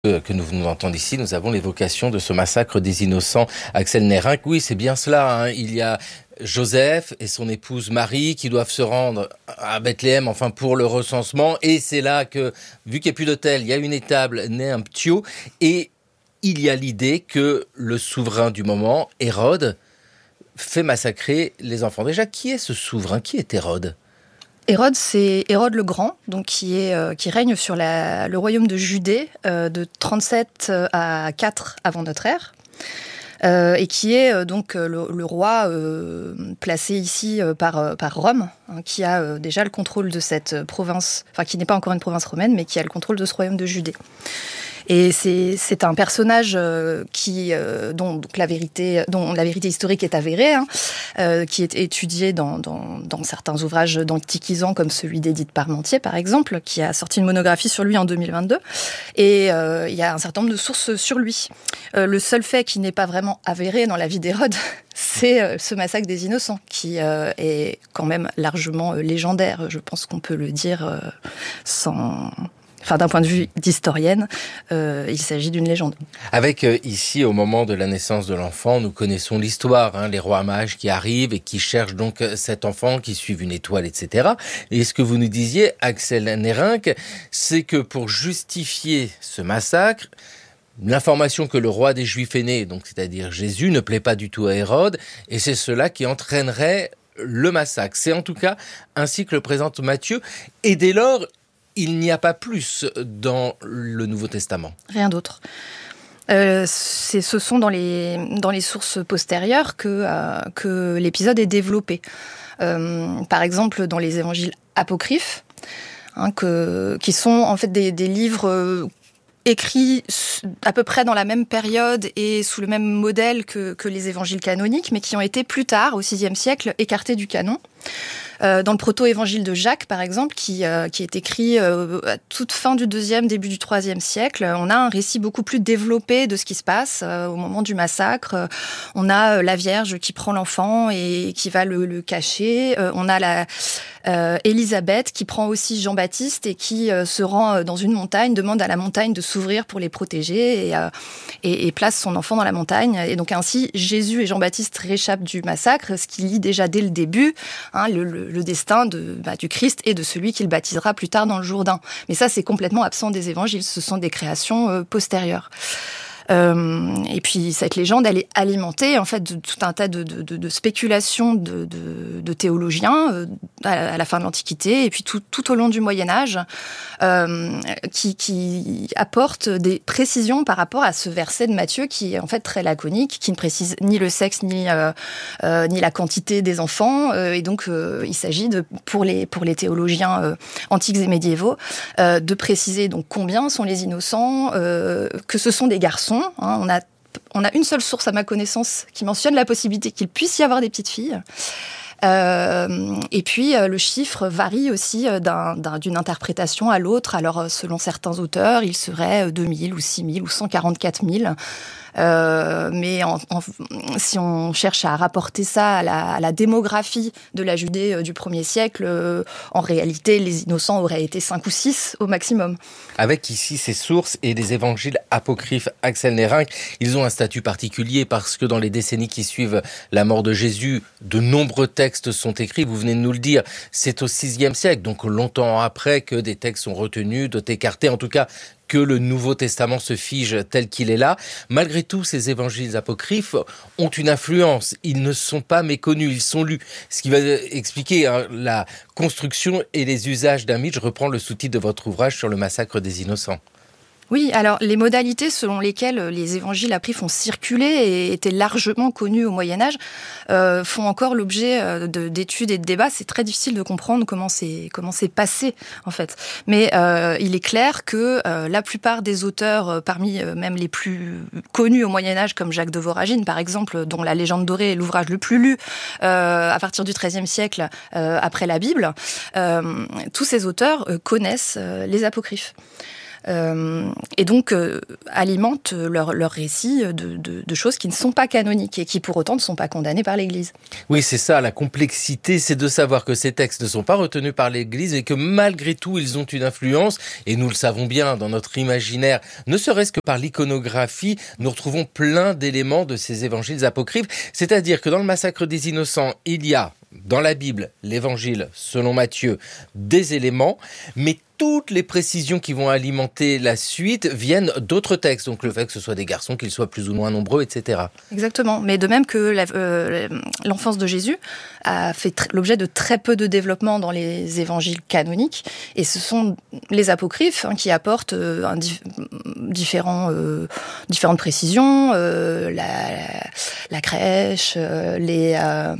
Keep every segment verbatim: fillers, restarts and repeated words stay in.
que nous venons d'entendre ici, nous avons l'évocation de ce massacre des innocents. Axel Nérinck, oui, c'est bien cela. Hein. Il y a Joseph et son épouse Marie qui doivent se rendre à Bethléem, enfin pour le recensement. Et c'est là que, vu qu'il n'y a plus d'hôtel, il y a une étable, naît un ptiot. Et il y a l'idée que le souverain du moment, Hérode, fait massacrer les enfants. Déjà, qui est ce souverain ? Qui est Hérode ? Hérode, c'est Hérode le Grand, donc qui, est, euh, qui règne sur la, le royaume de Judée euh, de trente-sept à quatre avant notre ère. Euh, et qui est euh, donc le, le roi euh, placé ici euh, par, euh, par Rome, hein, qui a euh, déjà le contrôle de cette province, enfin qui n'est pas encore une province romaine, mais qui a le contrôle de ce royaume de Judée. Et c'est, c'est un personnage euh, qui, euh, dont, donc la vérité, dont la vérité historique est avérée, hein, euh, qui est étudiée dans, dans, dans certains ouvrages d'antiquisants, comme celui d'Édith Parmentier, par exemple, qui a sorti une monographie sur lui en deux mille vingt-deux. Et euh, il y a un certain nombre de sources sur lui. Euh, le seul fait qui n'est pas vraiment avéré dans la vie d'Hérode, c'est euh, ce massacre des innocents, qui euh, est quand même largement euh, légendaire. Je pense qu'on peut le dire euh, sans... Enfin, d'un point de vue d'historienne, euh, il s'agit d'une légende. Avec euh, ici, au moment de la naissance de l'enfant, nous connaissons l'histoire, hein, les rois mages qui arrivent et qui cherchent donc cet enfant, qui suivent une étoile, et cetera. Et ce que vous nous disiez, Axel Nérinck, c'est que pour justifier ce massacre, l'information que le roi des Juifs est né, donc c'est-à-dire Jésus, ne plaît pas du tout à Hérode, et c'est cela qui entraînerait le massacre. C'est en tout cas ainsi que le présente Matthieu, et dès lors, il n'y a pas plus dans le Nouveau Testament. Rien d'autre. Euh, c'est, ce sont dans les, dans les sources postérieures que, euh, que l'épisode est développé. Euh, par exemple, dans les évangiles apocryphes, hein, que, qui sont en fait des, des livres euh, écrits à peu près dans la même période et sous le même modèle que, que les évangiles canoniques, mais qui ont été plus tard, au sixième siècle, écartés du canon. Euh, dans le proto-évangile de Jacques, par exemple, qui, euh, qui est écrit euh, à toute fin du deuxième, début du troisième siècle, on a un récit beaucoup plus développé de ce qui se passe euh, au moment du massacre. Euh, on a euh, la Vierge qui prend l'enfant et qui va le, le cacher. Euh, on a la euh, Élisabeth qui prend aussi Jean-Baptiste et qui euh, se rend dans une montagne, demande à la montagne de s'ouvrir pour les protéger et, euh, et, et place son enfant dans la montagne. Et donc ainsi, Jésus et Jean-Baptiste réchappent du massacre, ce qui lie déjà dès le début hein, le, le le destin de, bah, du Christ et de celui qu'il baptisera plus tard dans le Jourdain. Mais ça, c'est complètement absent des évangiles. Ce sont des créations euh, postérieures. Euh, et puis cette légende, elle est alimentée en fait de tout un tas de, de, de, de spéculations de, de, de théologiens euh, à la fin de l'Antiquité et puis tout, tout au long du Moyen Âge, euh, qui, qui apportent des précisions par rapport à ce verset de Matthieu qui est en fait très laconique, qui ne précise ni le sexe ni euh, euh, ni la quantité des enfants. Euh, et donc euh, il s'agit de pour les pour les théologiens euh, antiques et médiévaux euh, de préciser donc combien sont les innocents, euh, que ce sont des garçons. Hein, on a, on a une seule source à ma connaissance qui mentionne la possibilité qu'il puisse y avoir des petites filles. Euh, et puis euh, le chiffre varie aussi euh, d'un, d'un, d'une interprétation à l'autre. Alors euh, selon certains auteurs, il serait euh, deux mille ou six mille ou cent quarante-quatre mille. Euh, mais en, en, si on cherche à rapporter ça à la, à la démographie de la Judée euh, du premier siècle, euh, en réalité, les innocents auraient été cinq ou six au maximum. Avec ici ces sources et les évangiles apocryphes, Axel Nérinck, ils ont un statut particulier parce que dans les décennies qui suivent la mort de Jésus, de nombreux textes sont écrits, vous venez de nous le dire, c'est au sixième siècle, donc longtemps après que des textes sont retenus, d'autres écartés, en tout cas que le Nouveau Testament se fige tel qu'il est là. Malgré tout, ces évangiles apocryphes ont une influence. Ils ne sont pas méconnus, ils sont lus. Ce qui va expliquer hein, la construction et les usages d'un mythe. Je reprends le sous-titre de votre ouvrage sur le massacre des innocents. Oui, alors les modalités selon lesquelles les évangiles apocryphes ont circulé et étaient largement connus au Moyen-Âge euh, font encore l'objet euh, de, d'études et de débats. C'est très difficile de comprendre comment c'est, comment c'est passé, en fait. Mais euh, il est clair que euh, la plupart des auteurs, euh, parmi euh, même les plus connus au Moyen-Âge, comme Jacques de Voragine, par exemple, dont La Légende dorée est l'ouvrage le plus lu euh, à partir du treizième siècle euh, après la Bible, euh, tous ces auteurs euh, connaissent euh, les apocryphes. Euh, et donc euh, alimentent leur, leur récit de, de, de choses qui ne sont pas canoniques et qui pour autant ne sont pas condamnées par l'Église. Oui, c'est ça, la complexité, c'est de savoir que ces textes ne sont pas retenus par l'Église et que malgré tout, ils ont une influence. Et nous le savons bien, dans notre imaginaire, ne serait-ce que par l'iconographie, nous retrouvons plein d'éléments de ces évangiles apocryphes. C'est-à-dire que dans le massacre des innocents, il y a, dans la Bible, l'évangile selon Matthieu, des éléments, mais toutes les précisions qui vont alimenter la suite viennent d'autres textes. Donc le fait que ce soit des garçons, qu'ils soient plus ou moins nombreux, et cetera. Exactement. Mais de même que la, euh, l'enfance de Jésus a fait tr- l'objet de très peu de développement dans les évangiles canoniques. Et ce sont les apocryphes hein, qui apportent euh, un dif- différents, euh, différentes précisions, euh, la, la, la crèche, euh, les... Euh,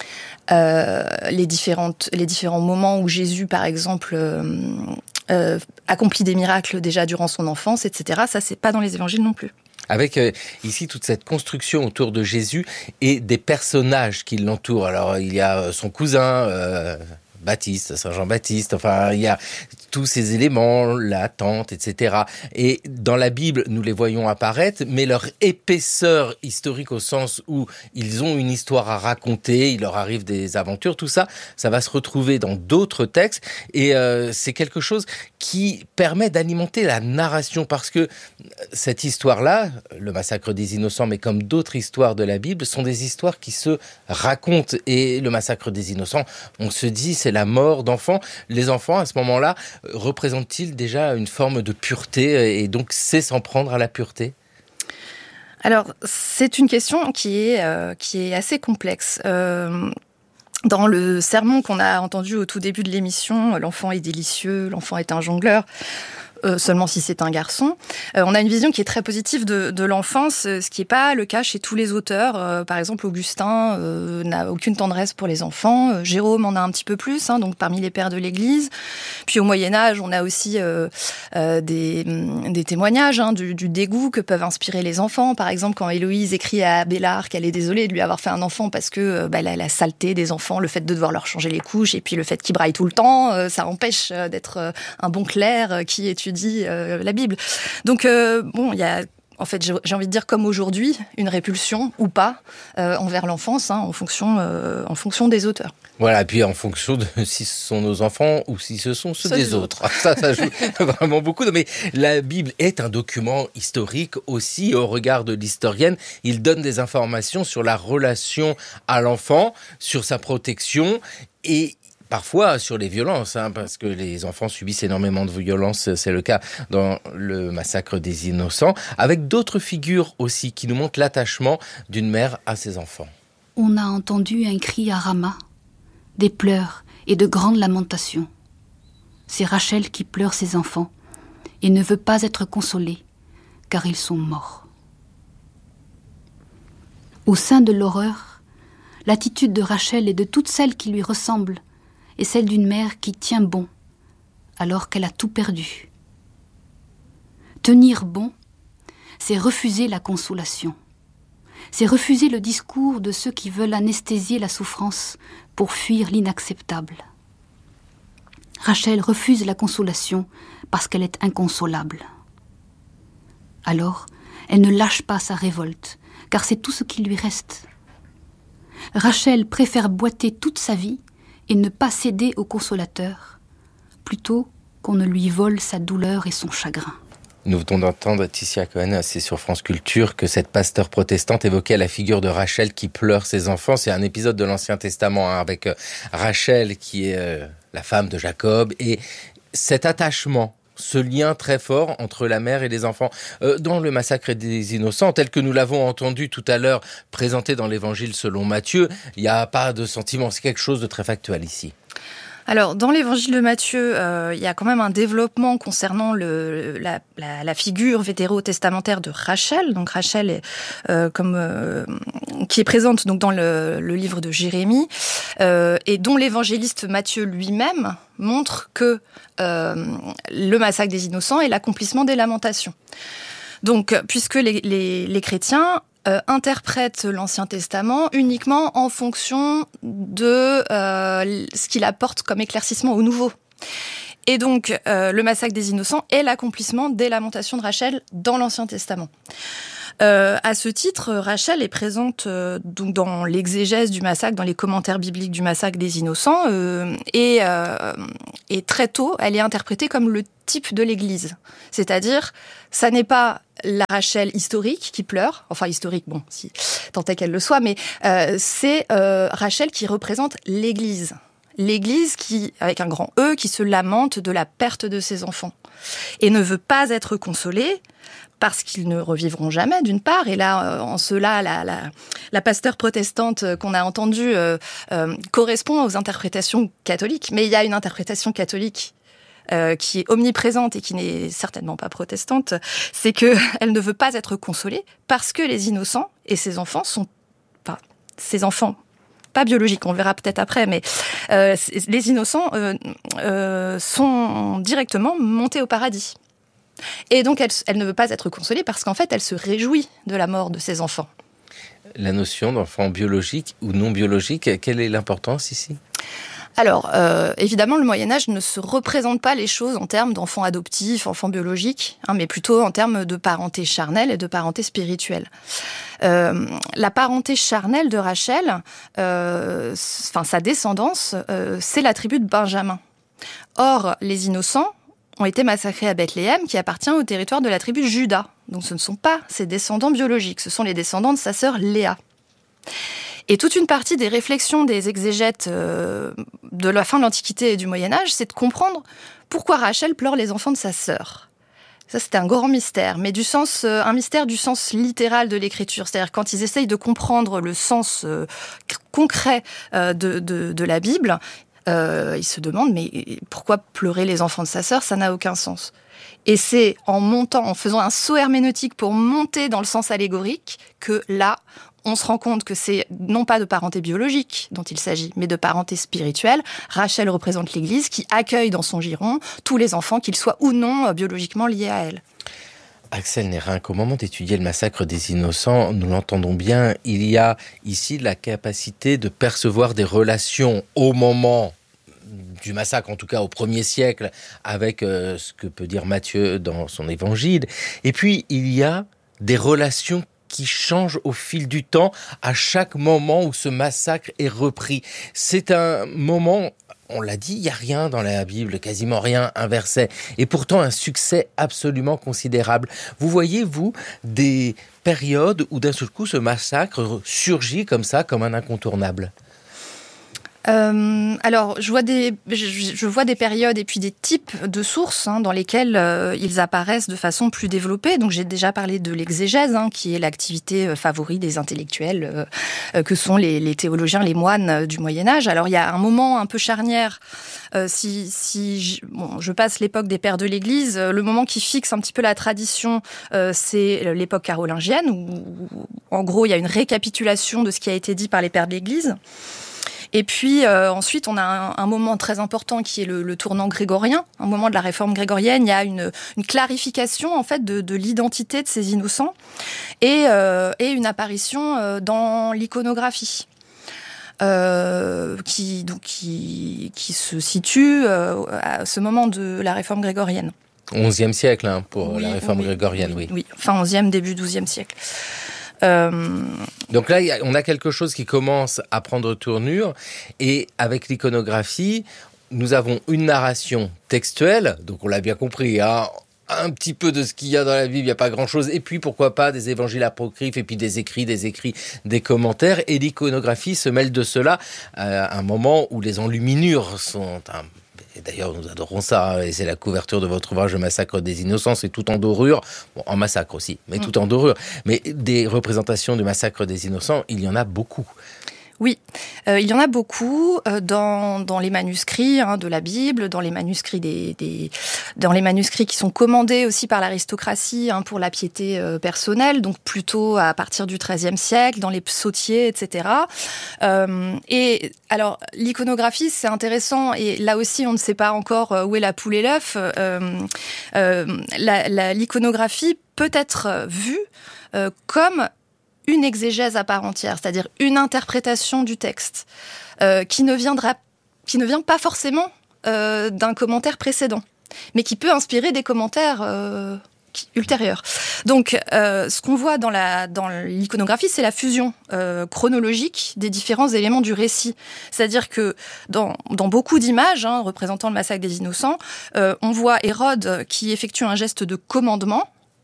Euh, les différentes les différents moments où Jésus par exemple euh, euh, accomplit des miracles déjà durant son enfance, et cetera. Ça c'est pas dans les évangiles non plus. Avec euh, ici toute cette construction autour de Jésus et des personnages qui l'entourent. Alors il y a son cousin euh, Baptiste, Saint Jean-Baptiste, enfin il y a tous ces éléments, la tante, et cetera. Et dans la Bible, nous les voyons apparaître, mais leur épaisseur historique au sens où ils ont une histoire à raconter, il leur arrive des aventures, tout ça, ça va se retrouver dans d'autres textes. Et euh, c'est quelque chose qui permet d'alimenter la narration, parce que cette histoire-là, le massacre des innocents, mais comme d'autres histoires de la Bible, sont des histoires qui se racontent. Et le massacre des innocents, on se dit, c'est la mort d'enfants. Les enfants, à ce moment-là, représentent-ils déjà une forme de pureté, et donc c'est s'en prendre à la pureté ? Alors, c'est une question qui est, euh, qui est assez complexe. Euh, dans le sermon qu'on a entendu au tout début de l'émission, l'enfant est délicieux, l'enfant est un jongleur, Euh, seulement si c'est un garçon. Euh, on a une vision qui est très positive de, de l'enfance, ce qui n'est pas le cas chez tous les auteurs. Euh, par exemple, Augustin euh, n'a aucune tendresse pour les enfants. Euh, Jérôme en a un petit peu plus, hein, donc parmi les pères de l'Église. Puis au Moyen-Âge, on a aussi euh, euh, des, des témoignages hein, du, du dégoût que peuvent inspirer les enfants. Par exemple, quand Héloïse écrit à Abélard qu'elle est désolée de lui avoir fait un enfant parce que euh, bah, la, la saleté des enfants, le fait de devoir leur changer les couches et puis le fait qu'ils braillent tout le temps, euh, ça empêche euh, d'être euh, un bon clerc euh, qui étudie dit euh, la Bible. Donc, euh, bon, il y a, en fait, j'ai envie de dire, comme aujourd'hui, une répulsion ou pas euh, envers l'enfance, hein, en fonction, euh, en fonction des auteurs. Voilà, et puis en fonction de si ce sont nos enfants ou si ce sont ceux, ceux des, des autres. autres. Ça, ça joue vraiment beaucoup. Non, mais la Bible est un document historique aussi, au regard de l'historienne. Il donne des informations sur la relation à l'enfant, sur sa protection et parfois sur les violences, hein, parce que les enfants subissent énormément de violences, c'est le cas dans le massacre des innocents, avec d'autres figures aussi qui nous montrent l'attachement d'une mère à ses enfants. On a entendu un cri à Rama, des pleurs et de grandes lamentations. C'est Rachel qui pleure ses enfants et ne veut pas être consolée, car ils sont morts. Au sein de l'horreur, l'attitude de Rachel et de toutes celles qui lui ressemblent et celle d'une mère qui tient bon, alors qu'elle a tout perdu. Tenir bon, c'est refuser la consolation. C'est refuser le discours de ceux qui veulent anesthésier la souffrance pour fuir l'inacceptable. Rachel refuse la consolation parce qu'elle est inconsolable. Alors, elle ne lâche pas sa révolte, car c'est tout ce qui lui reste. Rachel préfère boiter toute sa vie et ne pas céder au consolateur, plutôt qu'on ne lui vole sa douleur et son chagrin. Nous venons d'entendre Ticia Cohen, c'est sur France Culture, que cette pasteur protestante évoquait la figure de Rachel qui pleure ses enfants. C'est un épisode de l'Ancien Testament hein, avec Rachel qui est euh, la femme de Jacob, et cet attachement, ce lien très fort entre la mère et les enfants. Euh, dans le massacre des innocents, tel que nous l'avons entendu tout à l'heure, présenté dans l'évangile selon Matthieu, il n'y a pas de sentiment, c'est quelque chose de très factuel ici. Alors, dans l'évangile de Matthieu, euh, il y a quand même un développement concernant le, la, la, la figure vétérotestamentaire de Rachel. Donc, Rachel, est, euh, comme, euh, qui est présente donc, dans le, le livre de Jérémie, euh, et dont l'évangéliste Matthieu lui-même montre que euh, le massacre des innocents est l'accomplissement des lamentations. Donc, puisque les, les, les chrétiens Euh, interprète l'Ancien Testament uniquement en fonction de euh, ce qu'il apporte comme éclaircissement au Nouveau. Et donc, euh, le massacre des innocents est l'accomplissement des lamentations de Rachel dans l'Ancien Testament. Euh, à ce titre, Rachel est présente euh, donc dans l'exégèse du massacre, dans les commentaires bibliques du massacre des innocents, euh, et, euh, et très tôt, elle est interprétée comme le type de l'Église. C'est-à-dire, ça n'est pas la Rachel historique qui pleure, enfin historique, bon, si tant est qu'elle le soit, mais euh, c'est euh, Rachel qui représente l'Église. L'Église qui, avec un grand E, qui se lamente de la perte de ses enfants et ne veut pas être consolée parce qu'ils ne revivront jamais, d'une part. Et là, en cela, la, la, la pasteur protestante qu'on a entendue euh, euh, correspond aux interprétations catholiques. Mais il y a une interprétation catholique euh, qui est omniprésente et qui n'est certainement pas protestante. C'est qu'elle ne veut pas être consolée parce que les innocents et ses enfants sont... Enfin, ses enfants... pas biologiques, on le verra peut-être après, mais euh, les innocents euh, euh, sont directement montés au paradis. Et donc, elle, elle ne veut pas être consolée parce qu'en fait, elle se réjouit de la mort de ses enfants. La notion d'enfant biologique ou non biologique, quelle est l'importance ici ? Alors, euh, évidemment, le Moyen-Âge ne se représente pas les choses en termes d'enfants adoptifs, enfants biologiques, hein, mais plutôt en termes de parenté charnelle et de parenté spirituelle. Euh, la parenté charnelle de Rachel, euh, enfin sa descendance, euh, c'est la tribu de Benjamin. Or, les innocents ont été massacrés à Bethléem, qui appartient au territoire de la tribu de Juda. Donc ce ne sont pas ses descendants biologiques, ce sont les descendants de sa sœur Léa. Et toute une partie des réflexions des exégètes euh, de la fin de l'Antiquité et du Moyen-Âge, c'est de comprendre pourquoi Rachel pleure les enfants de sa sœur. Ça, c'était un grand mystère, mais du sens, euh, un mystère du sens littéral de l'écriture. C'est-à-dire quand ils essayent de comprendre le sens euh, concret euh, de, de, de la Bible, euh, ils se demandent, mais pourquoi pleurer les enfants de sa sœur ? Ça n'a aucun sens. Et c'est en montant, en faisant un saut herméneutique pour monter dans le sens allégorique, que là, on se rend compte que c'est non pas de parenté biologique dont il s'agit, mais de parenté spirituelle. Rachel représente l'Église qui accueille dans son giron tous les enfants, qu'ils soient ou non biologiquement liés à elle. Axel Nérinck, au moment d'étudier le massacre des innocents, nous l'entendons bien, il y a ici la capacité de percevoir des relations au moment du massacre, en tout cas au premier siècle, avec euh, ce que peut dire Matthieu dans son évangile. Et puis, il y a des relations qui change au fil du temps à chaque moment où ce massacre est repris. C'est un moment, on l'a dit, il n'y a rien dans la Bible, quasiment rien, un verset, et pourtant un succès absolument considérable. Vous voyez, vous, des périodes où d'un seul coup ce massacre surgit comme ça, comme un incontournable ? Euh, alors, je vois des, je, je vois des périodes et puis des types de sources hein, dans lesquelles euh, ils apparaissent de façon plus développée. Donc, j'ai déjà parlé de l'exégèse, hein, qui est l'activité euh, favorite des intellectuels, euh, que sont les, les théologiens, les moines euh, du Moyen-Âge. Alors, il y a un moment un peu charnière. Euh, si, si je, bon, je passe l'époque des pères de l'Église, euh, le moment qui fixe un petit peu la tradition, euh, c'est l'époque carolingienne, où, où en gros, il y a une récapitulation de ce qui a été dit par les pères de l'Église. Et puis euh, ensuite, on a un, un moment très important qui est le, le tournant grégorien, un moment de la réforme grégorienne. Il y a une, une clarification en fait de, de l'identité de ces innocents et, euh, et une apparition euh, dans l'iconographie. Euh, qui, donc, qui, qui se situe euh, à ce moment de la réforme grégorienne. onzième siècle hein, pour oui, la réforme oui, grégorienne, oui. Oui, fin onzième, début douzième siècle. Euh... Donc là, on a quelque chose qui commence à prendre tournure et avec l'iconographie, nous avons une narration textuelle, donc on l'a bien compris, hein, un petit peu de ce qu'il y a dans la Bible, il n'y a pas grand-chose, et puis pourquoi pas des évangiles apocryphes, et puis des écrits, des écrits, des commentaires, et l'iconographie se mêle de cela à un moment où les enluminures sont... Un Et d'ailleurs, nous adorons ça, et c'est la couverture de votre ouvrage « Le massacre des innocents », c'est tout en dorure, bon, en massacre aussi, mais mmh. tout en dorure. Mais des représentations du massacre des innocents, il y en a beaucoup. Oui, euh, il y en a beaucoup euh, dans, dans les manuscrits hein, de la Bible, dans les manuscrits des, des, dans les manuscrits qui sont commandés aussi par l'aristocratie hein, pour la piété euh, personnelle, donc plutôt à partir du treizième siècle, dans les psautiers, et cetera. Euh, et alors, l'iconographie, c'est intéressant, et là aussi, on ne sait pas encore où est la poule et l'œuf. Euh, euh, la, la, l'iconographie peut être vue euh, comme une exégèse à part entière, c'est-à-dire une interprétation du texte, euh, qui ne viendra, qui ne vient pas forcément euh, d'un commentaire précédent, mais qui peut inspirer des commentaires euh, ultérieurs. Donc, euh, ce qu'on voit dans, la, dans l'iconographie, c'est la fusion euh, chronologique des différents éléments du récit. C'est-à-dire que dans, dans beaucoup d'images hein, représentant le massacre des Innocents, euh, on voit Hérode qui effectue un geste de commandement,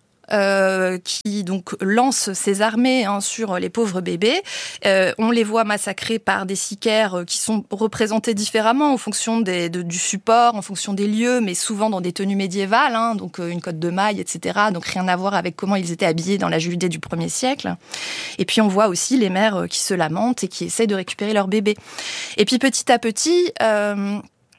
Euh, qui donc lance ses armées hein, sur les pauvres bébés. Euh, on les voit massacrés par des sicaires qui sont représentés différemment en fonction des, de, du support, en fonction des lieux, mais souvent dans des tenues médiévales, hein, donc une cotte de maille, et cetera. Donc rien à voir avec comment ils étaient habillés dans la Judée du premier siècle. Et puis on voit aussi les mères qui se lamentent et qui essayent de récupérer leurs bébés. Et puis petit à petit... Euh,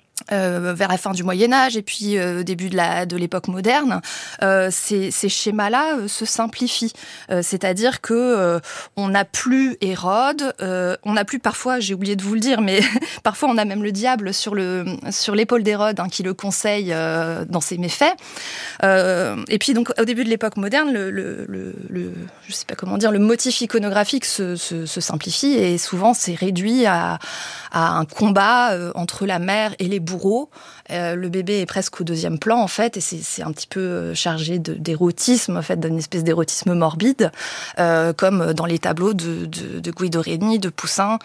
Euh, vers la fin du Moyen-Âge et puis euh, début de, la, de l'époque moderne, euh, ces, ces schémas-là euh, se simplifient. Euh, c'est-à-dire que euh, on n'a plus Hérode, euh, on n'a plus parfois, j'ai oublié de vous le dire, mais parfois on a même le diable sur, le, sur l'épaule d'Hérode hein, qui le conseille euh, dans ses méfaits. Euh, et puis donc au début de l'époque moderne, le, le, le, le, je sais pas comment dire, le motif iconographique se, se, se simplifie et souvent c'est réduit à, à un combat euh, entre la mère et les bourreaux. Euh, le bébé est presque au deuxième plan en fait et c'est, c'est un petit peu chargé de, d'érotisme en fait, d'une espèce d'érotisme morbide euh, comme dans les tableaux de, de, de Guido Reni, de Poussin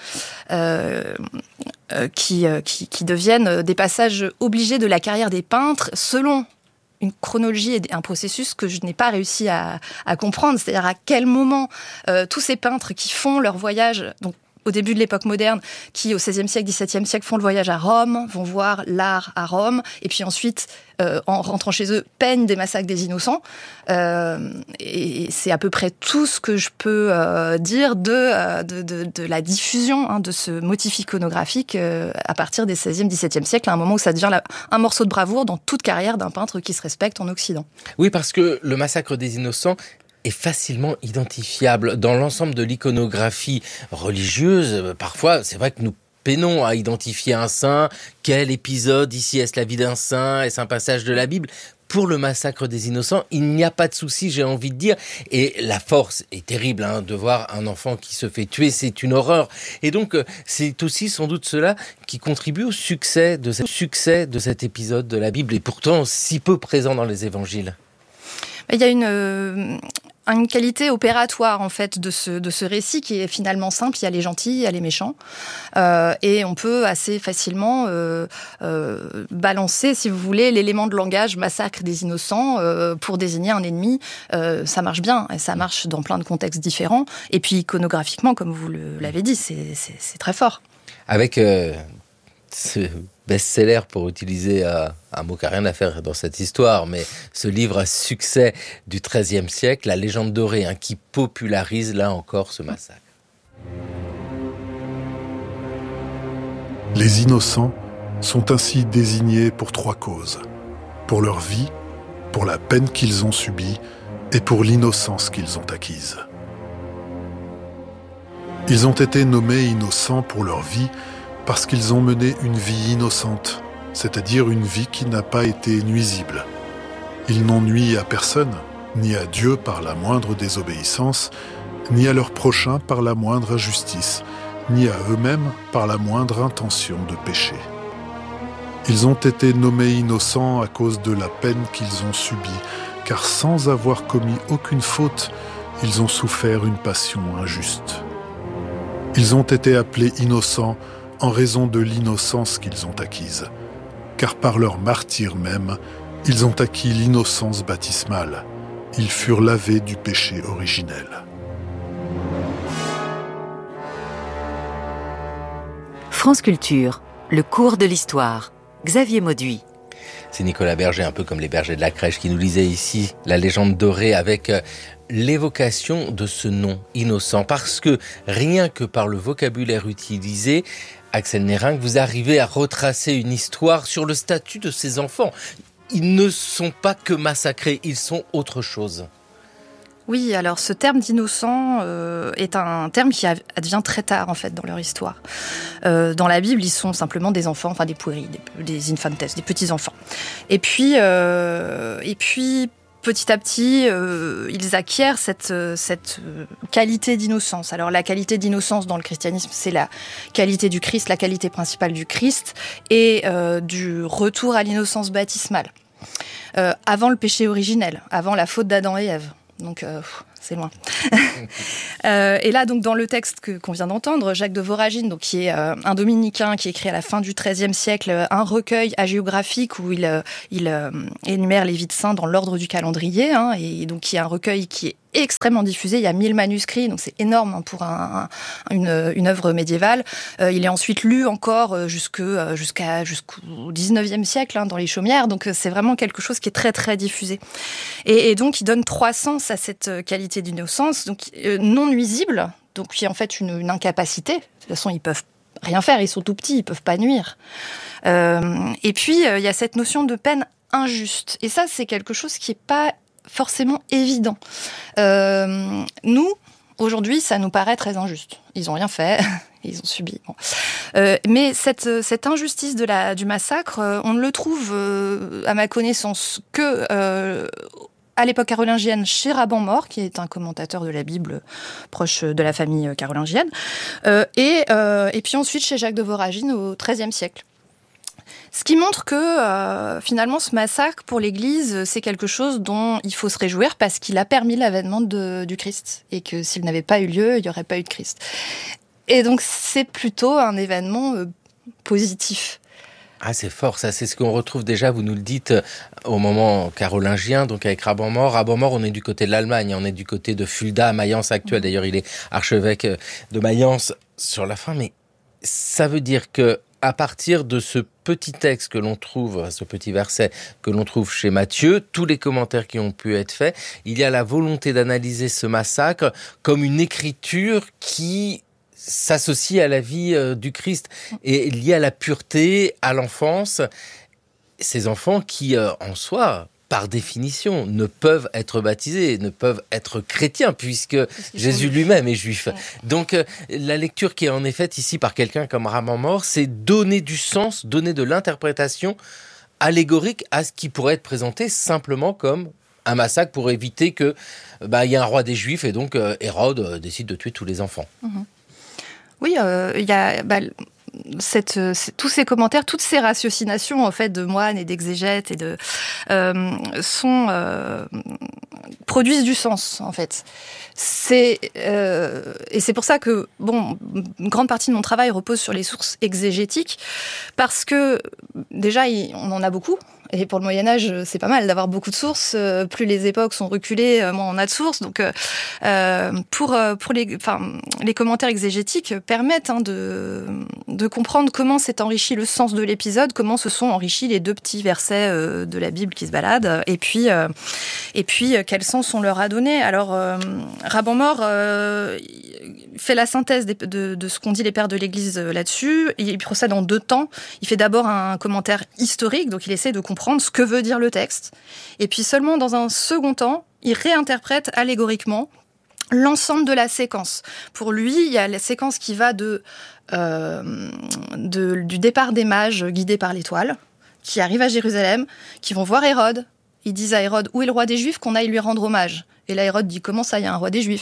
euh, euh, qui, euh, qui, qui deviennent des passages obligés de la carrière des peintres selon une chronologie et un processus que je n'ai pas réussi à, à comprendre, c'est-à-dire à quel moment euh, tous ces peintres qui font leur voyage, donc au début de l'époque moderne, qui au seizième siècle, dix-septième siècle font le voyage à Rome, vont voir l'art à Rome, et puis ensuite, euh, en rentrant chez eux, peignent des massacres des Innocents. Euh, et c'est à peu près tout ce que je peux euh, dire de, euh, de, de, de la diffusion hein, de ce motif iconographique euh, à partir des seizième, dix-septième siècle, à un moment où ça devient la, un morceau de bravoure dans toute carrière d'un peintre qui se respecte en Occident. Oui, parce que le massacre des Innocents est facilement identifiable. Dans l'ensemble de l'iconographie religieuse, parfois, c'est vrai que nous peinons à identifier un saint. Quel épisode ici? Est-ce la vie d'un saint? Est-ce un passage de la Bible? Pour le massacre des Innocents, il n'y a pas de souci, j'ai envie de dire. Et la force est terrible, hein, de voir un enfant qui se fait tuer, c'est une horreur. Et donc, c'est aussi sans doute cela qui contribue au succès de, ce succès de cet épisode de la Bible, et pourtant si peu présent dans les évangiles. Il y a une... Euh... une qualité opératoire en fait de ce de ce récit qui est finalement simple. Il y a les gentils, il y a les méchants, euh, et on peut assez facilement euh, euh, balancer, si vous voulez, l'élément de langage massacre des innocents euh, pour désigner un ennemi. Euh, ça marche bien et ça marche dans plein de contextes différents. Et puis iconographiquement, comme vous le, l'avez dit, c'est, c'est c'est très fort. Avec euh, ce best-seller, pour utiliser euh, un mot qui n'a rien à faire dans cette histoire, mais ce livre à succès du treizième siècle, La légende dorée, hein, qui popularise là encore ce massacre. Les innocents sont ainsi désignés pour trois causes. Pour leur vie, pour la peine qu'ils ont subie et pour l'innocence qu'ils ont acquise. Ils ont été nommés innocents pour leur vie parce qu'ils ont mené une vie innocente, c'est-à-dire une vie qui n'a pas été nuisible. Ils n'ont nui à personne, ni à Dieu par la moindre désobéissance, ni à leur prochain par la moindre injustice, ni à eux-mêmes par la moindre intention de péché. Ils ont été nommés innocents à cause de la peine qu'ils ont subie, car sans avoir commis aucune faute, ils ont souffert une passion injuste. Ils ont été appelés innocents en raison de l'innocence qu'ils ont acquise, car par leur martyre même, ils ont acquis l'innocence baptismale. Ils furent lavés du péché originel. France Culture, le cours de l'histoire. Xavier Mauduit. C'est Nicolas Berger, un peu comme les bergers de la crèche, qui nous lisait ici La légende dorée avec l'évocation de ce nom innocent. Parce que rien que par le vocabulaire utilisé, Axel Nérinck, vous arrivez à retracer une histoire sur le statut de ces enfants. Ils ne sont pas que massacrés, ils sont autre chose. Oui, alors ce terme d'innocent euh, est un terme qui advient très tard en fait dans leur histoire. Euh, dans la Bible, ils sont simplement des enfants, enfin des pueri, des, des infantes, des petits enfants. Et puis, euh, et puis petit à petit, euh, ils acquièrent cette, cette qualité d'innocence. Alors la qualité d'innocence dans le christianisme, c'est la qualité du Christ, la qualité principale du Christ, et euh, du retour à l'innocence baptismale. Euh, avant le péché originel, avant la faute d'Adam et Ève. Donc, euh, c'est loin. euh, et là, donc, dans le texte que, qu'on vient d'entendre, Jacques de Voragine, donc, qui est euh, un dominicain qui écrit à la fin du treizième siècle un recueil hagiographique où il, euh, il euh, énumère les vies de saints dans l'ordre du calendrier, hein, et donc qui est un recueil qui est extrêmement diffusé. Il y a mille manuscrits, donc c'est énorme hein, pour un, un, une, une œuvre médiévale. Euh, il est ensuite lu encore jusque, jusqu'à, jusqu'au dix-neuvième siècle hein, dans les chaumières, donc c'est vraiment quelque chose qui est très très diffusé. Et, et donc il donne trois sens à cette qualité d'innocence, donc euh, non nuisible, donc qui est en fait une, une incapacité. De toute façon, ils peuvent rien faire, ils sont tout petits, ils peuvent pas nuire. Euh, et puis euh, il y a cette notion de peine injuste. Et ça, c'est quelque chose qui est pas forcément évident. Euh, nous, aujourd'hui, ça nous paraît très injuste. Ils ont rien fait, ils ont subi. Bon. Euh, mais cette, cette injustice de la, du massacre, euh, on ne le trouve, euh, à ma connaissance, que euh, à l'époque carolingienne chez Raban Mort, qui est un commentateur de la Bible proche de la famille carolingienne, euh, et, euh, et puis ensuite chez Jacques de Voragine au treizième siècle. Ce qui montre que, euh, finalement, ce massacre, pour l'Église, c'est quelque chose dont il faut se réjouir parce qu'il a permis l'avènement de, du Christ. Et que s'il n'avait pas eu lieu, il n'y aurait pas eu de Christ. Et donc, c'est plutôt un événement euh, positif. Ah, c'est fort, ça, c'est ce qu'on retrouve déjà, vous nous le dites, au moment carolingien, donc avec Raban Mort. Raban Mort, on est du côté de l'Allemagne, on est du côté de Fulda, Mayence actuelle. D'ailleurs, il est archevêque de Mayence sur la fin, mais ça veut dire que à partir de ce petit texte que l'on trouve, ce petit verset que l'on trouve chez Matthieu, tous les commentaires qui ont pu être faits, il y a la volonté d'analyser ce massacre comme une écriture qui s'associe à la vie euh, du Christ et liée à la pureté, à l'enfance. Ces enfants qui, euh, en soi, par définition, ne peuvent être baptisés, ne peuvent être chrétiens, puisque Jésus lui-même est juif. Ouais. Donc, euh, la lecture qui est en effet ici par quelqu'un comme Raban Mort, c'est donner du sens, donner de l'interprétation allégorique à ce qui pourrait être présenté simplement comme un massacre pour éviter que bah, y ait un roi des Juifs et donc euh, Hérode euh, décide de tuer tous les enfants. Mmh. Oui, il euh, y a... Bah, Cette, tous ces commentaires, toutes ces ratiocinations en fait de moines et d'exégètes et de euh, sont euh, produisent du sens en fait. C'est euh, et c'est pour ça que bon, une grande partie de mon travail repose sur les sources exégétiques parce que déjà on en a beaucoup. Et pour le Moyen-Âge, c'est pas mal d'avoir beaucoup de sources. Plus les époques sont reculées, moins on a de sources. Donc, euh, pour pour les, enfin, les commentaires exégétiques permettent hein, de de comprendre comment s'est enrichi le sens de l'épisode, comment se sont enrichis les deux petits versets euh, de la Bible qui se baladent, et puis euh, et puis quel sens on leur a donné. Alors, euh, Raban Mort euh, fait la synthèse de, de, de ce qu'ont dit les pères de l'Église là-dessus. Il procède en deux temps. Il fait d'abord un commentaire historique, donc il essaie de comprendre ce que veut dire le texte. Et puis seulement dans un second temps, il réinterprète allégoriquement l'ensemble de la séquence. Pour lui, il y a la séquence qui va de, euh, de, du départ des mages guidés par l'étoile, qui arrivent à Jérusalem, qui vont voir Hérode. Ils disent à Hérode, où est le roi des Juifs, qu'on aille lui rendre hommage. Et là, Hérode dit, comment ça, il y a un roi des Juifs ?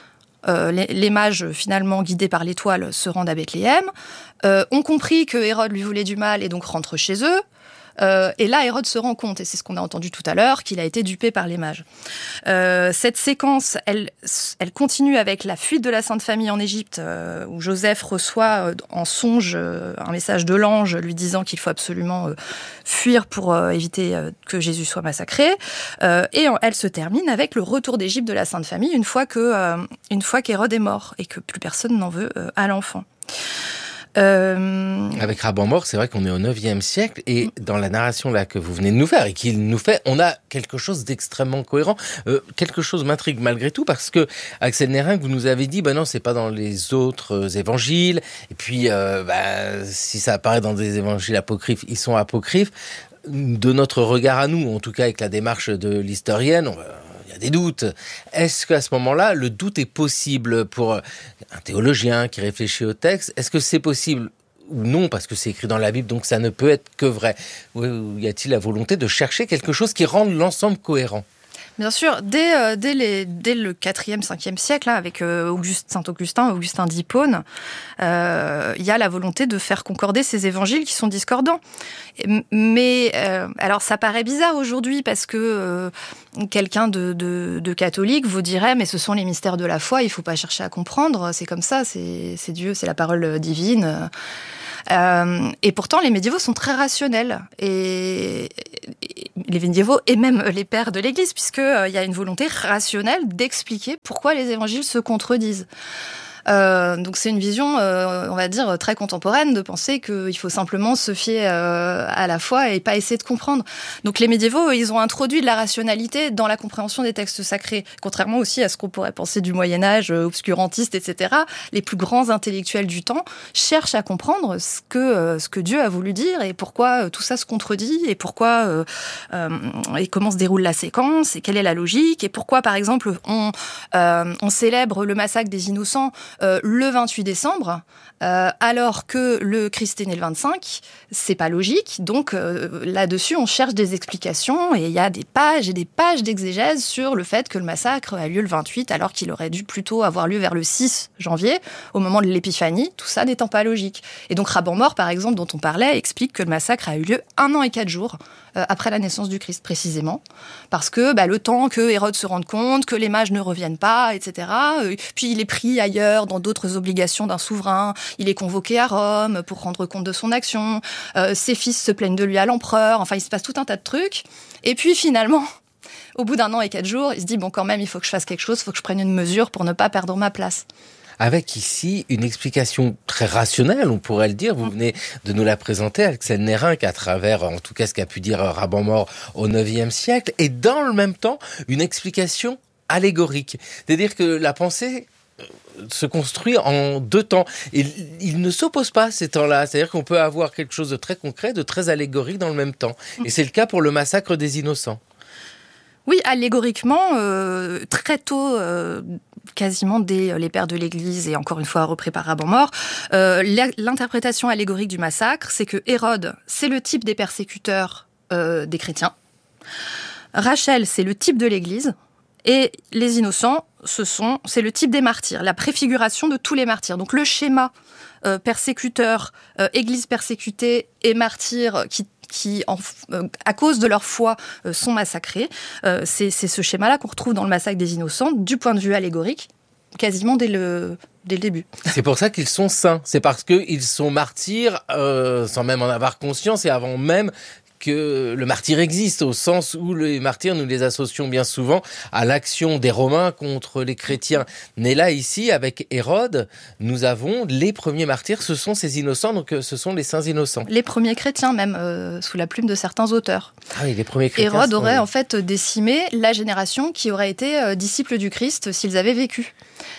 Euh, les, les mages, finalement guidés par l'étoile, se rendent à Bethléem, euh, ont compris que Hérode lui voulait du mal et donc rentrent chez eux. Euh, et là, Hérode se rend compte, et c'est ce qu'on a entendu tout à l'heure, qu'il a été dupé par les mages. Euh, cette séquence, elle, elle continue avec la fuite de la Sainte Famille en Égypte, euh, où Joseph reçoit euh, en songe euh, un message de l'ange lui disant qu'il faut absolument euh, fuir pour euh, éviter euh, que Jésus soit massacré. Euh, et en, elle se termine avec le retour d'Égypte de la Sainte Famille une fois que, euh, une fois qu'Hérode est mort et que plus personne n'en veut euh, à l'enfant. Euh... Avec Raban Mort, c'est vrai qu'on est au neuvième siècle et dans la narration là que vous venez de nous faire et qu'il nous fait, on a quelque chose d'extrêmement cohérent. Euh, quelque chose m'intrigue malgré tout parce que Axel Nérinck, vous nous avez dit, bah non, c'est pas dans les autres évangiles. Et puis, euh, bah, si ça apparaît dans des évangiles apocryphes, ils sont apocryphes. De notre regard à nous, en tout cas avec la démarche de l'historienne, on va... il y a des doutes. Est-ce qu'à ce moment-là, le doute est possible pour un théologien qui réfléchit au texte ? Est-ce que c'est possible ou non, parce que c'est écrit dans la Bible, donc ça ne peut être que vrai ? Ou y a-t-il la volonté de chercher quelque chose qui rende l'ensemble cohérent ? Bien sûr, dès, euh, dès, les, dès le quatrième, cinquième siècle, hein, avec euh, Auguste, Saint-Augustin, Augustin d'Hippone, euh, il y a la volonté de faire concorder ces évangiles qui sont discordants. Mais euh, alors ça paraît bizarre aujourd'hui parce que euh, quelqu'un de, de, de catholique vous dirait mais ce sont les mystères de la foi, il ne faut pas chercher à comprendre, c'est comme ça, c'est, c'est Dieu, c'est la parole divine. Euh, et pourtant, les médiévaux sont très rationnels. Et, et les médiévaux et même les pères de l'Église, puisqu'il euh, y a une volonté rationnelle d'expliquer pourquoi les évangiles se contredisent. Euh, donc c'est une vision, euh, on va dire, très contemporaine de penser qu'il faut simplement se fier euh, à la foi et pas essayer de comprendre. Donc les médiévaux, ils ont introduit de la rationalité dans la compréhension des textes sacrés, contrairement aussi à ce qu'on pourrait penser du Moyen-Âge, euh, obscurantiste, et cetera. Les plus grands intellectuels du temps cherchent à comprendre ce que, euh, ce que Dieu a voulu dire et pourquoi euh, tout ça se contredit et pourquoi euh, euh, et comment se déroule la séquence et quelle est la logique et pourquoi, par exemple, on, euh, on célèbre le massacre des innocents Euh, le vingt-huit décembre, euh, alors que le Christ est né le vingt-cinq, c'est pas logique. Donc euh, là-dessus, on cherche des explications et il y a des pages et des pages d'exégèse sur le fait que le massacre a lieu le vingt-huit, alors qu'il aurait dû plutôt avoir lieu vers le six janvier, au moment de l'épiphanie, tout ça n'étant pas logique. Et donc Raban-Mort, par exemple, dont on parlait, explique que le massacre a eu lieu un an et quatre jours euh, après la naissance du Christ, précisément, parce que bah, le temps que Hérode se rende compte, que les mages ne reviennent pas, et cetera. Euh, puis il est pris ailleurs, dans d'autres obligations d'un souverain. Il est convoqué à Rome pour rendre compte de son action. Euh, ses fils se plaignent de lui à l'empereur. Enfin, il se passe tout un tas de trucs. Et puis, finalement, au bout d'un an et quatre jours, il se dit, bon, quand même, il faut que je fasse quelque chose, il faut que je prenne une mesure pour ne pas perdre ma place. Avec ici une explication très rationnelle, on pourrait le dire. Vous venez de nous la présenter, Axel Nérinck, à travers, en tout cas, ce qu'a pu dire Raban-Mort au neuvième siècle. Et dans le même temps, une explication allégorique. C'est-à-dire que la pensée se construit en deux temps. Et il ne s'oppose pas ces temps-là. C'est-à-dire qu'on peut avoir quelque chose de très concret, de très allégorique dans le même temps. Et c'est le cas pour le massacre des innocents. Oui, allégoriquement, euh, très tôt, euh, quasiment dès les pères de l'Église, et encore une fois repris par Raban-Mort, euh, l'interprétation allégorique du massacre, c'est que Hérode, c'est le type des persécuteurs euh, des chrétiens. Rachel, c'est le type de l'Église. Et les innocents, ce sont, c'est le type des martyrs, la préfiguration de tous les martyrs. Donc le schéma euh, persécuteur, euh, église persécutée et martyrs qui, qui en, euh, à cause de leur foi, euh, sont massacrés, euh, c'est, c'est ce schéma-là qu'on retrouve dans le massacre des innocents, du point de vue allégorique, quasiment dès le, dès le début. C'est pour ça qu'ils sont saints, c'est parce qu'ils sont martyrs, euh, sans même en avoir conscience et avant même que le martyr existe, au sens où les martyrs, nous les associons bien souvent à l'action des Romains contre les chrétiens. Mais là, ici, avec Hérode, nous avons les premiers martyrs, ce sont ces innocents, donc ce sont les saints innocents. Les premiers chrétiens, même, euh, sous la plume de certains auteurs. Ah oui, les premiers chrétiens. Hérode aurait sont... en fait décimé la génération qui aurait été euh, disciple du Christ s'ils avaient vécu.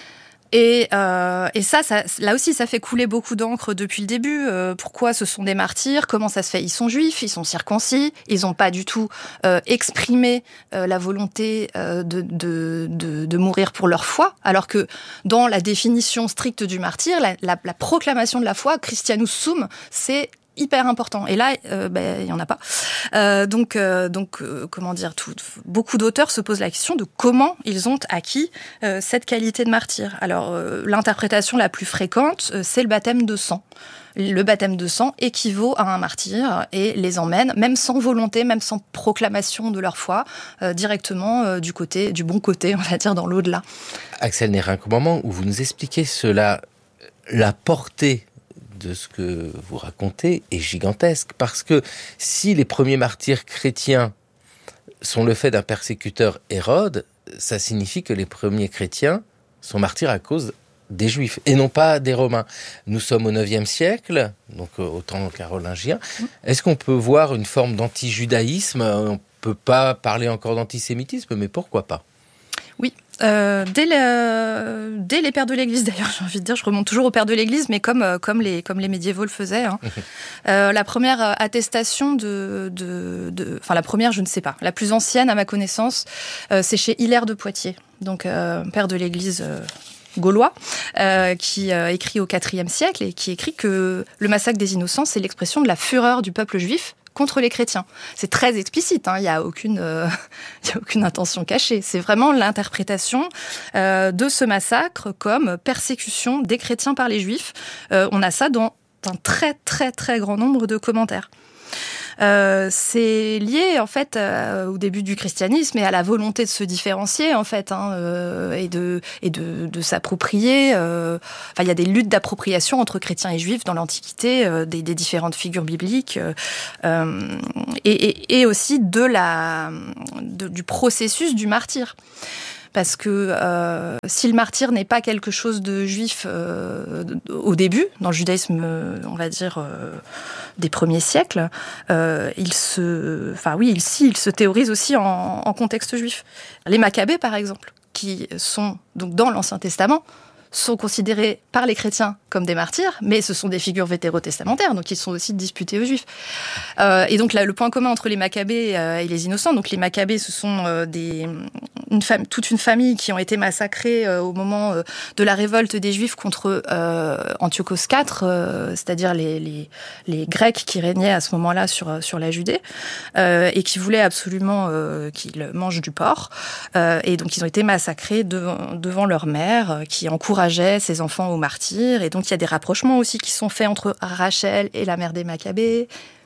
Et, euh, et ça, ça, là aussi, ça fait couler beaucoup d'encre depuis le début. Euh, pourquoi ce sont des martyrs ? Comment ça se fait ? Ils sont juifs, ils sont circoncis, ils n'ont pas du tout euh, exprimé euh, la volonté euh, de, de, de, de mourir pour leur foi, alors que dans la définition stricte du martyr, la, la, la proclamation de la foi, Christianus sum, c'est hyper important. Et là, euh, ben, il n'y en a pas. Euh, donc, euh, donc euh, comment dire, tout, beaucoup d'auteurs se posent la question de comment ils ont acquis euh, cette qualité de martyr. Alors, euh, l'interprétation la plus fréquente, euh, c'est le baptême de sang. Le baptême de sang équivaut à un martyr et les emmène, même sans volonté, même sans proclamation de leur foi, euh, directement euh, du côté, du bon côté, on va dire, dans l'au-delà. Axel Nérinck, au moment où vous nous expliquez cela, la portée de ce que vous racontez est gigantesque, parce que si les premiers martyrs chrétiens sont le fait d'un persécuteur Hérode, ça signifie que les premiers chrétiens sont martyrs à cause des Juifs, et non pas des Romains. Nous sommes au neuvième siècle, donc au temps carolingien. Est-ce qu'on peut voir une forme d'anti-judaïsme ? On ne peut pas parler encore d'antisémitisme, mais pourquoi pas ? Oui, euh, dès, le, dès les pères de l'Église, d'ailleurs, j'ai envie de dire, je remonte toujours aux pères de l'Église, mais comme, comme, les, comme les médiévaux le faisaient. Hein. euh, la première attestation de, de, de... Enfin, la première, je ne sais pas. La plus ancienne, à ma connaissance, euh, c'est chez Hilaire de Poitiers, donc euh, père de l'Église... Euh, gaulois, euh, qui euh, écrit au quatrième siècle et qui écrit que le massacre des innocents, c'est l'expression de la fureur du peuple juif contre les chrétiens. C'est très explicite, hein, il n'y a aucune, euh, il y a aucune intention cachée. C'est vraiment l'interprétation euh, de ce massacre comme persécution des chrétiens par les juifs. Euh, on a ça dans un très très très grand nombre de commentaires. Euh, c'est lié en fait euh, au début du christianisme et à la volonté de se différencier en fait hein, euh, et de et de, de s'approprier. Euh, enfin, il y a des luttes d'appropriation entre chrétiens et juifs dans l'Antiquité, euh, des, des différentes figures bibliques euh, et, et, et aussi de la de, du processus du martyr. Parce que euh, si le martyr n'est pas quelque chose de juif euh, au début, dans le judaïsme, on va dire, euh, des premiers siècles, euh, il se, enfin oui, il, si, il se théorise aussi en, en contexte juif. Les Maccabées, par exemple, qui sont donc dans l'Ancien Testament, sont considérés par les chrétiens comme des martyrs, mais ce sont des figures vétérotestamentaires, donc ils sont aussi disputés aux juifs. Euh, et donc là, le point commun entre les Maccabées euh, et les Innocents, donc les Maccabées, ce sont euh, des, une fam- toute une famille qui ont été massacrées euh, au moment euh, de la révolte des Juifs contre euh, Antiochos quatre, euh, c'est-à-dire les, les, les Grecs qui régnaient à ce moment-là sur, sur la Judée, euh, et qui voulaient absolument euh, qu'ils mangent du porc. Euh, et donc ils ont été massacrés devant, devant leur mère, euh, qui encourageait ses enfants au martyr. Et donc, il y a des rapprochements aussi qui sont faits entre Rachel et la mère des Maccabées.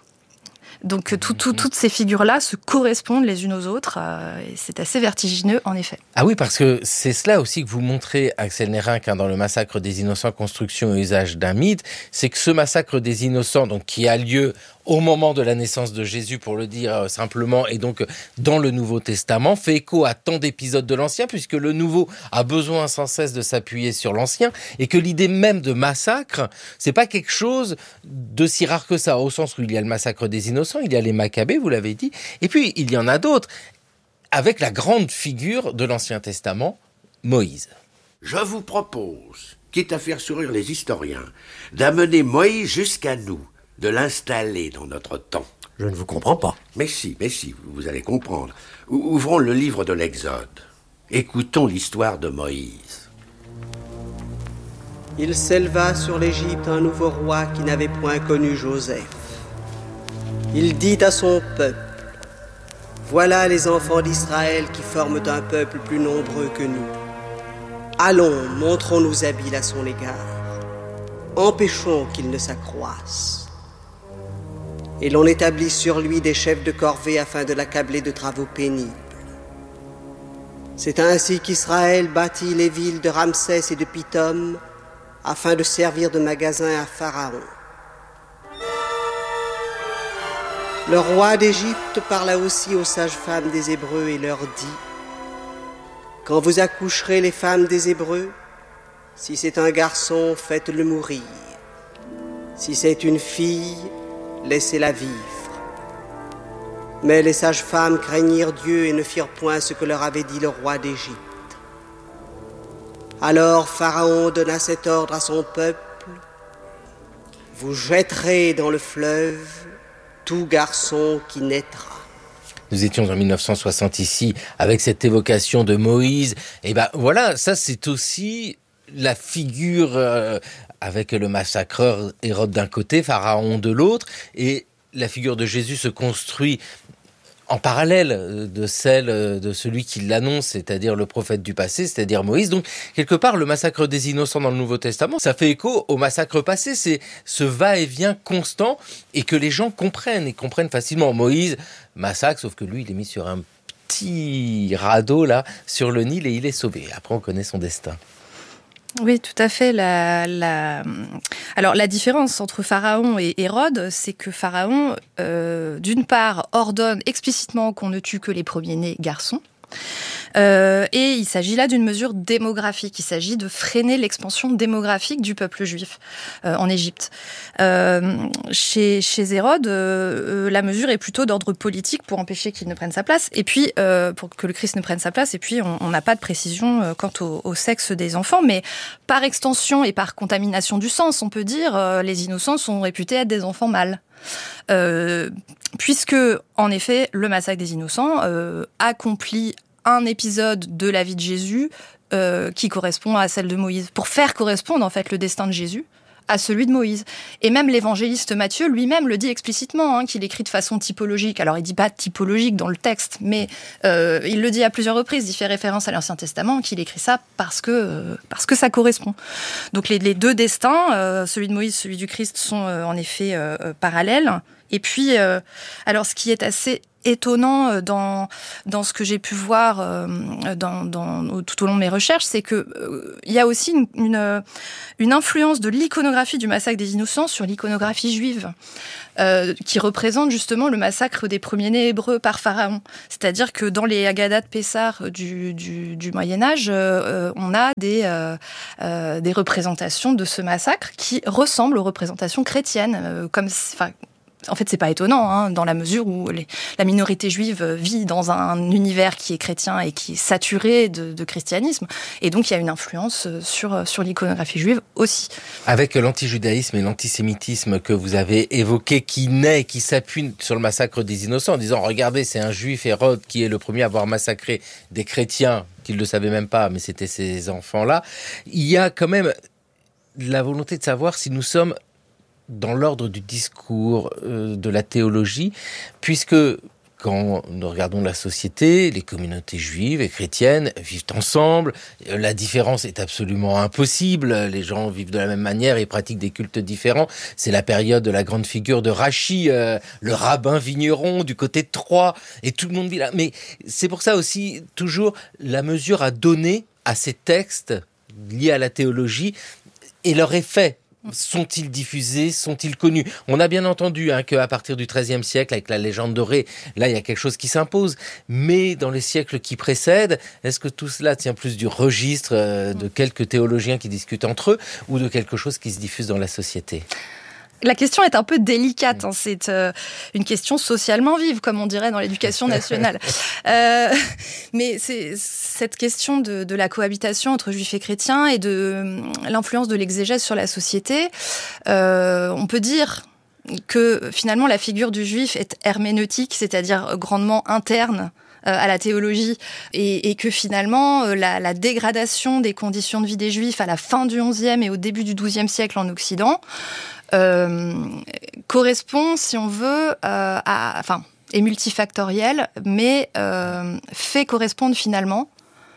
Donc, tout, tout, toutes ces figures-là se correspondent les unes aux autres. Euh, et c'est assez vertigineux, en effet. Ah oui, parce que c'est cela aussi que vous montrez, Axel Nérinck, hein, dans le massacre des Innocents, construction et usage d'un mythe, c'est que ce massacre des Innocents, donc qui a lieu au moment de la naissance de Jésus, pour le dire euh, simplement, et donc dans le Nouveau Testament, fait écho à tant d'épisodes de l'Ancien, puisque le Nouveau a besoin sans cesse de s'appuyer sur l'Ancien, et que l'idée même de massacre, c'est pas quelque chose de si rare que ça, au sens où il y a le massacre des Innocents, il y a les Maccabées, vous l'avez dit, et puis il y en a d'autres, avec la grande figure de l'Ancien Testament, Moïse. Je vous propose, quitte à faire sourire les historiens, d'amener Moïse jusqu'à nous, de l'installer dans notre temps. Je ne vous comprends pas. Mais si, mais si, vous allez comprendre. Ouvrons le livre de l'Exode. Écoutons l'histoire de Moïse. Il s'éleva sur l'Égypte un nouveau roi qui n'avait point connu Joseph. Il dit à son peuple, « Voilà les enfants d'Israël qui forment un peuple plus nombreux que nous. Allons, montrons-nous habiles à son égard. Empêchons qu'il ne s'accroisse. » Et l'on établit sur lui des chefs de corvée afin de l'accabler de travaux pénibles. C'est ainsi qu'Israël bâtit les villes de Ramsès et de Pithom afin de servir de magasin à Pharaon. Le roi d'Égypte parla aussi aux sages-femmes des Hébreux et leur dit « Quand vous accoucherez les femmes des Hébreux, si c'est un garçon, faites-le mourir. Si c'est une fille, laissez-la vivre. » Mais les sages-femmes craignirent Dieu et ne firent point ce que leur avait dit le roi d'Égypte. Alors Pharaon donna cet ordre à son peuple, « Vous jetterez dans le fleuve tout garçon qui naîtra. » Nous étions en mille neuf cent soixante ici avec cette évocation de Moïse. Et ben voilà, ça c'est aussi la figure euh, avec le massacreur Hérode d'un côté, Pharaon de l'autre, et la figure de Jésus se construit en parallèle de celle de celui qui l'annonce, c'est-à-dire le prophète du passé, c'est-à-dire Moïse. Donc, quelque part, le massacre des innocents dans le Nouveau Testament, ça fait écho au massacre passé. C'est ce va-et-vient constant et que les gens comprennent et comprennent facilement. Moïse massacre, sauf que lui, il est mis sur un petit radeau, là, sur le Nil et il est sauvé. Après, on connaît son destin. Oui, tout à fait. La, la... Alors, la différence entre Pharaon et Hérode, c'est que Pharaon, euh, d'une part, ordonne explicitement qu'on ne tue que les premiers-nés garçons. Euh, et il s'agit là d'une mesure démographique. Il s'agit de freiner l'expansion démographique du peuple juif euh, en Égypte. Euh, chez, chez Hérode, euh, la mesure est plutôt d'ordre politique pour empêcher qu'il ne prenne sa place, et puis euh, pour que le Christ ne prenne sa place. Et puis on n'a pas de précision euh, quant au, au sexe des enfants, mais par extension et par contamination du sens, on peut dire euh, les innocents sont réputés être des enfants mâles. Euh, puisque, en effet, le massacre des innocents euh, accomplit un épisode de la vie de Jésus euh, qui correspond à celle de Moïse. Pour faire correspondre, en fait, le destin de Jésus à celui de Moïse. Et même l'évangéliste Matthieu lui-même le dit explicitement, hein, qu'il écrit de façon typologique. Alors il dit pas typologique dans le texte, mais euh, il le dit à plusieurs reprises, il fait référence à l'Ancien Testament, qu'il écrit ça parce que, euh, parce que ça correspond. Donc les, les deux destins, euh, celui de Moïse, celui du Christ, sont euh, en effet euh, euh, parallèles. Et puis, euh, alors ce qui est assez étonnant dans dans ce que j'ai pu voir euh, dans, dans tout au long de mes recherches, c'est que euh, il y a aussi une, une une influence de l'iconographie du massacre des innocents sur l'iconographie juive, euh, qui représente justement le massacre des premiers-nés hébreux par Pharaon. C'est-à-dire que dans les Haggadah de Pessah du du, du Moyen Âge, euh, on a des euh, euh, des représentations de ce massacre qui ressemblent aux représentations chrétiennes, euh, comme enfin. En fait, c'est pas étonnant, hein, dans la mesure où les, la minorité juive vit dans un univers qui est chrétien et qui est saturé de, de christianisme. Et donc, il y a une influence sur, sur l'iconographie juive aussi. Avec l'antijudaïsme et l'antisémitisme que vous avez évoqué, qui naît, qui s'appuie sur le massacre des innocents, en disant, regardez, c'est un juif, Hérode, qui est le premier à avoir massacré des chrétiens, qu'ils ne le savaient même pas, mais c'était ces enfants-là. Il y a quand même la volonté de savoir si nous sommes dans l'ordre du discours, euh, de la théologie, puisque quand nous regardons la société, les communautés juives et chrétiennes vivent ensemble, la différence est absolument impossible, les gens vivent de la même manière et pratiquent des cultes différents. C'est la période de la grande figure de Rachi, euh, le rabbin vigneron du côté de Troyes, et tout le monde vit là. Mais c'est pour ça aussi, toujours, la mesure à donner à ces textes liés à la théologie et leur effet. Sont-ils diffusés? Sont-ils connus? On a bien entendu hein, qu'à partir du treizième siècle, avec la légende dorée, là, il y a quelque chose qui s'impose. Mais dans les siècles qui précèdent, est-ce que tout cela tient plus du registre euh, de quelques théologiens qui discutent entre eux ou de quelque chose qui se diffuse dans la société? La question est un peu délicate, hein. C'est euh, une question socialement vive, comme on dirait dans l'éducation nationale. euh, mais c'est cette question de, de la cohabitation entre juifs et chrétiens et de euh, l'influence de l'exégèse sur la société. Euh, on peut dire que finalement la figure du juif est herméneutique, c'est-à-dire grandement interne à la théologie, et, et que finalement la, la dégradation des conditions de vie des juifs à la fin du onzième et au début du douzième siècle en Occident euh, correspond, si on veut, euh, à, enfin, est multifactoriel, mais euh, fait correspondre finalement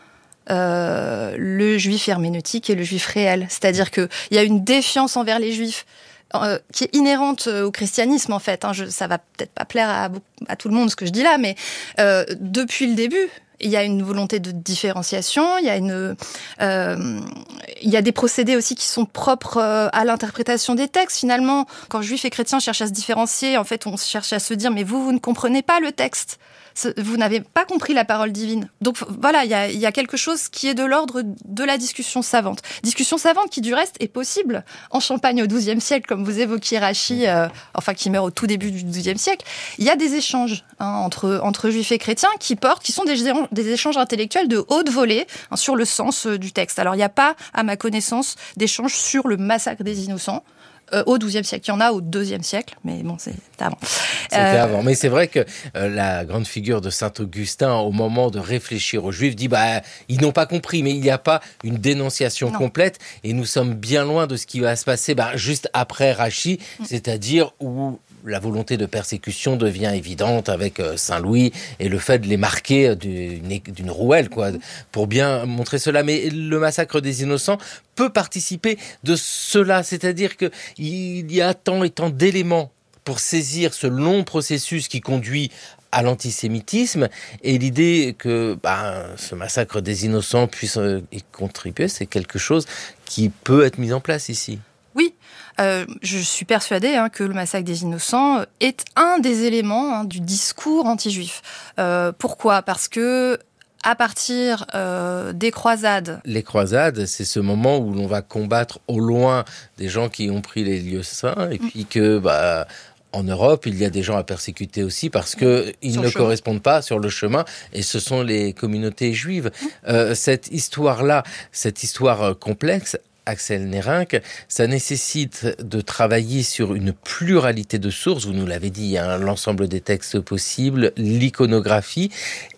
euh, le juif herméneutique et le juif réel. C'est-à-dire qu'il y a une défiance envers les juifs Euh, qui est inhérente au christianisme en fait. Hein. Je, ça va peut-être pas plaire à, à tout le monde ce que je dis là, mais euh, depuis le début, il y a une volonté de différenciation, il y a une, euh, il y a des procédés aussi qui sont propres à l'interprétation des textes. Finalement, quand juifs et chrétiens cherchent à se différencier, en fait, on cherche à se dire mais vous, vous ne comprenez pas le texte. Vous n'avez pas compris la parole divine. Donc voilà, il y a, il y a quelque chose qui est de l'ordre de la discussion savante. Discussion savante qui, du reste, est possible en Champagne au douzième siècle, comme vous évoquiez Rachi, euh, enfin qui meurt au tout début du douzième siècle. Il y a des échanges hein, entre, entre juifs et chrétiens qui portent, qui sont des, des échanges intellectuels de haute volée hein, sur le sens euh, du texte. Alors il n'y a pas, à ma connaissance, d'échanges sur le massacre des innocents. Euh, au douzième siècle. Il y en a au deuxième siècle, mais bon, c'était avant. C'était euh... avant. Mais c'est vrai que euh, la grande figure de saint Augustin, au moment de réfléchir aux Juifs, dit bah ils n'ont pas compris, mais il n'y a pas une dénonciation non. complète, et nous sommes bien loin de ce qui va se passer bah, juste après Rachi, mm. c'est-à-dire où la volonté de persécution devient évidente avec euh, Saint Louis et le fait de les marquer d'une, d'une rouelle, quoi, pour bien montrer cela. Mais le massacre des innocents peut participer de cela, c'est-à-dire que il y a tant et tant d'éléments pour saisir ce long processus qui conduit à l'antisémitisme, et l'idée que bah, ce massacre des innocents puisse euh, y contribuer, c'est quelque chose qui peut être mis en place ici. Oui, euh, je suis persuadée hein, que le massacre des innocents est un des éléments hein, du discours anti-juif. Euh, pourquoi ? Parce que à partir euh, des croisades... Les croisades, c'est ce moment où l'on va combattre au loin des gens qui ont pris les lieux saints, et puis que... Bah, en Europe, il y a des gens à persécuter aussi parce que ils sur ne correspondent pas sur le chemin, et ce sont les communautés juives. Euh, cette histoire-là, cette histoire complexe, Axel Nérinck, ça nécessite de travailler sur une pluralité de sources. Vous nous l'avez dit, il y a l'ensemble des textes possibles, l'iconographie.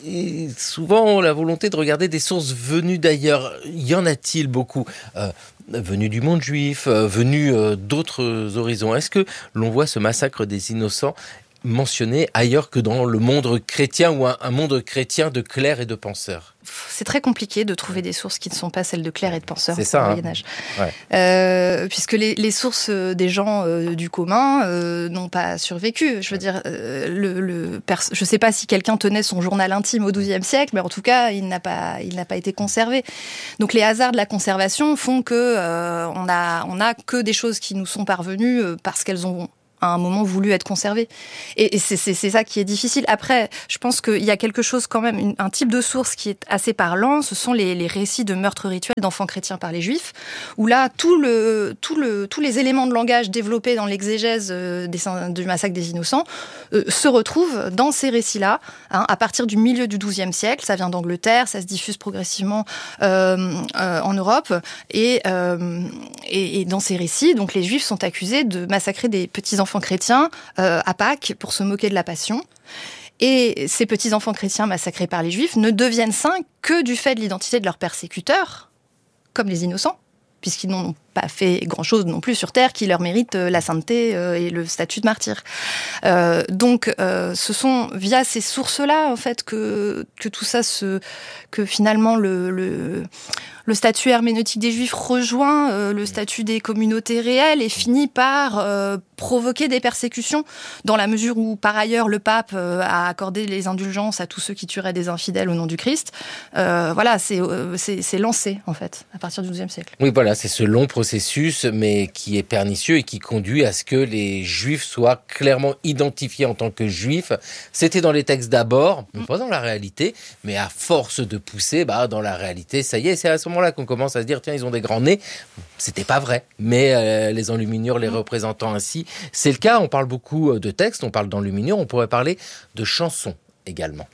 et souvent la volonté de regarder des sources venues d'ailleurs. Y en a-t-il beaucoup euh, venues du monde juif, euh, venues euh, d'autres horizons? Est-ce que l'on voit ce massacre des innocents mentionné ailleurs que dans le monde chrétien ou un, un monde chrétien de clercs et de penseurs? C'est très compliqué de trouver des sources qui ne sont pas celles de clercs et de penseurs C'est ça, au hein. Moyen-Âge. Ouais. Euh, puisque les, les sources des gens euh, du commun euh, n'ont pas survécu. Je veux dire, euh, le, le pers- je ne sais pas si quelqu'un tenait son journal intime au douzième siècle, mais en tout cas, il n'a pas, il n'a pas été conservé. Donc les hasards de la conservation font que euh, on a, on a que des choses qui nous sont parvenues euh, parce qu'elles ont à un moment voulu être conservé. Et, et c'est, c'est, c'est ça qui est difficile. Après, je pense qu'il y a quelque chose quand même, une, un type de source qui est assez parlant, ce sont les, les récits de meurtres rituels d'enfants chrétiens par les juifs, où là, tout le, tout le, tous les éléments de langage développés dans l'exégèse euh, des, du massacre des innocents euh, se retrouvent dans ces récits-là, hein, à partir du milieu du douzième siècle. Ça vient d'Angleterre, ça se diffuse progressivement euh, euh, en Europe, et, euh, et, et dans ces récits, donc les juifs sont accusés de massacrer des petits-enfants chrétiens euh, à Pâques pour se moquer de la Passion. Et ces petits-enfants chrétiens massacrés par les Juifs ne deviennent saints que du fait de l'identité de leurs persécuteurs, comme les innocents, puisqu'ils n'ont pas fait grand-chose non plus sur Terre qui leur mérite la sainteté et le statut de martyr. Euh, donc, euh, ce sont via ces sources-là, en fait, que, que tout ça se... que finalement le... le Le statut herméneutique des Juifs rejoint euh, le statut des communautés réelles et finit par euh, provoquer des persécutions, dans la mesure où, par ailleurs, le pape euh, a accordé les indulgences à tous ceux qui tueraient des infidèles au nom du Christ. Euh, voilà, c'est, euh, c'est, c'est lancé, en fait, à partir du douzième siècle. Oui, voilà, c'est ce long processus, mais qui est pernicieux et qui conduit à ce que les Juifs soient clairement identifiés en tant que Juifs. C'était dans les textes d'abord, mais pas dans la réalité, mais à force de pousser, bah, dans la réalité, ça y est, c'est à ce moment là qu'on commence à se dire tiens, ils ont des grands nez. C'était pas vrai, mais euh, les enluminures les représentant ainsi, c'est le cas. On parle beaucoup de textes, on parle d'enluminures, on pourrait parler de chansons également.